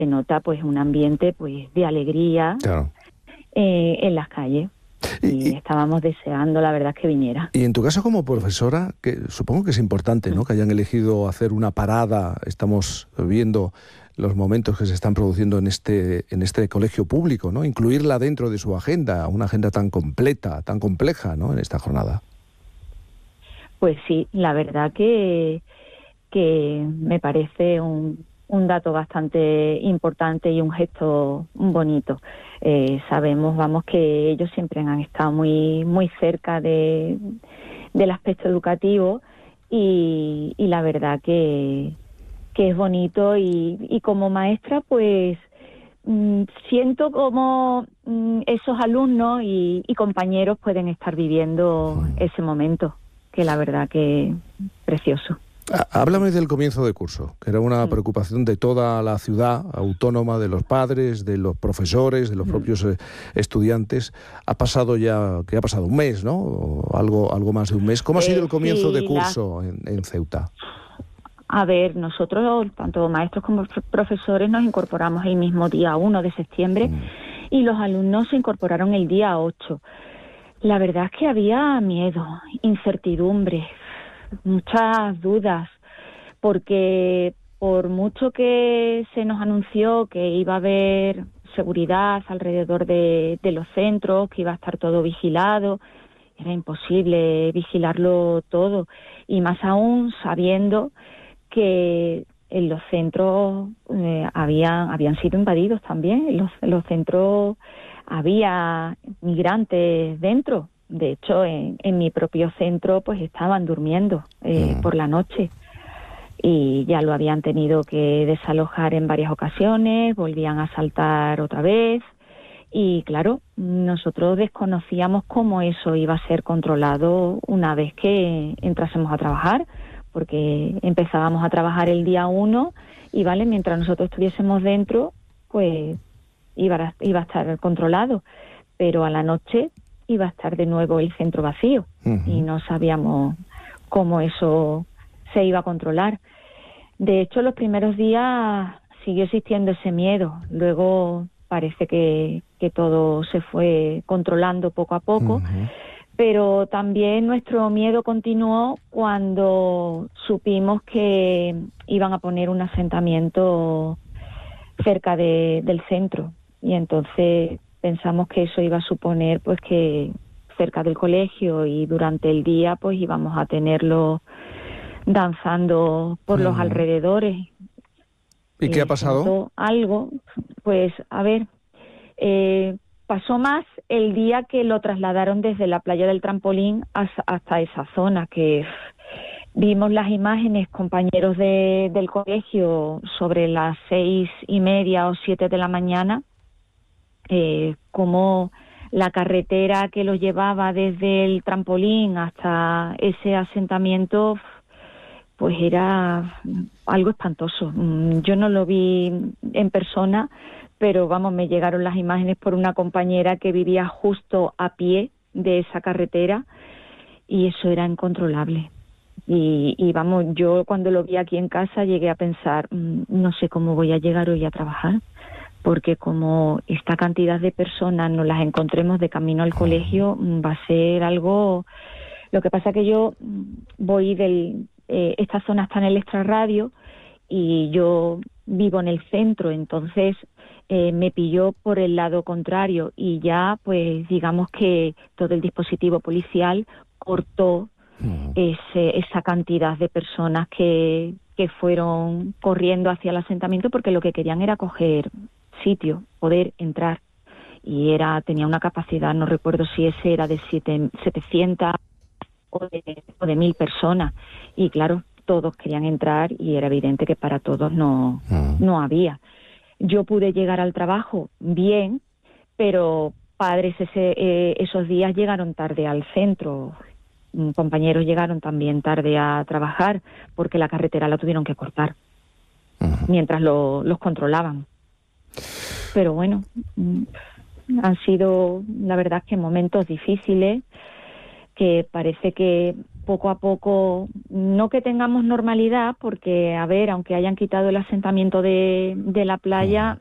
se nota pues un ambiente pues de alegría, claro, en las calles. Y estábamos deseando, la verdad, que viniera. Y en tu caso como profesora, que supongo que es importante, ¿no?, que hayan elegido hacer una parada. Estamos viendo los momentos que se están produciendo en este colegio público, ¿no? Incluirla dentro de su agenda, una agenda tan completa, tan compleja, ¿no?, en esta jornada. Pues sí, la verdad que me parece un dato bastante importante y un gesto bonito. Sabemos, vamos, que ellos siempre han estado muy muy cerca del aspecto educativo y la verdad que es bonito y como maestra pues siento como esos alumnos y compañeros pueden estar viviendo ese momento, que la verdad que es precioso. Háblame del comienzo de curso, que era una preocupación de toda la ciudad autónoma, de los padres, de los profesores, de los propios estudiantes. Ha pasado un mes, ¿no? O algo más de un mes. ¿Cómo ha sido el comienzo de curso en Ceuta? A ver, nosotros, tanto maestros como profesores, nos incorporamos el mismo día 1 de septiembre y los alumnos se incorporaron el día 8. La verdad es que había miedo, incertidumbre, muchas dudas, porque por mucho que se nos anunció que iba a haber seguridad alrededor de los centros, que iba a estar todo vigilado, era imposible vigilarlo todo, y más aún sabiendo que en los centros habían sido invadidos también. En los centros había migrantes dentro. De hecho, en mi propio centro pues estaban durmiendo por la noche y ya lo habían tenido que desalojar en varias ocasiones, volvían a asaltar otra vez y claro, nosotros desconocíamos cómo eso iba a ser controlado una vez que entrásemos a trabajar, porque empezábamos a trabajar el día 1 y vale, mientras nosotros estuviésemos dentro pues iba a estar controlado, pero a la noche iba a estar de nuevo el centro vacío y no sabíamos cómo eso se iba a controlar. De hecho, los primeros días siguió existiendo ese miedo, luego parece que todo se fue controlando poco a poco, pero también nuestro miedo continuó cuando supimos que iban a poner un asentamiento cerca del centro y entonces pensamos que eso iba a suponer pues que cerca del colegio y durante el día pues íbamos a tenerlo danzando por los alrededores. ¿Y qué ha pasado? Algo, pues a ver, pasó más el día que lo trasladaron desde la playa del Trampolín hasta esa zona, que vimos las imágenes, compañeros del colegio, sobre las 6:30 o 7 de la mañana, como la carretera que los llevaba desde el Trampolín hasta ese asentamiento pues era algo espantoso. Yo no lo vi en persona, pero vamos, me llegaron las imágenes por una compañera que vivía justo a pie de esa carretera y eso era incontrolable. Y vamos, yo cuando lo vi aquí en casa llegué a pensar, no sé cómo voy a llegar hoy a trabajar, porque como esta cantidad de personas nos las encontremos de camino al colegio, va a ser algo... Lo que pasa que yo voy esta zona está en el extrarradio y yo vivo en el centro, entonces me pilló por el lado contrario y ya pues digamos que todo el dispositivo policial cortó esa cantidad de personas que fueron corriendo hacia el asentamiento porque lo que querían era coger sitio, poder entrar y tenía una capacidad, no recuerdo si ese era de 700 o de 1.000 personas y claro, todos querían entrar y era evidente que para todos no había. Yo pude llegar al trabajo bien, pero padres esos días llegaron tarde al centro, compañeros llegaron también tarde a trabajar porque la carretera la tuvieron que cortar mientras los controlaban. Pero bueno, han sido la verdad que momentos difíciles, que parece que poco a poco, no que tengamos normalidad, porque, a ver, aunque hayan quitado el asentamiento de la playa,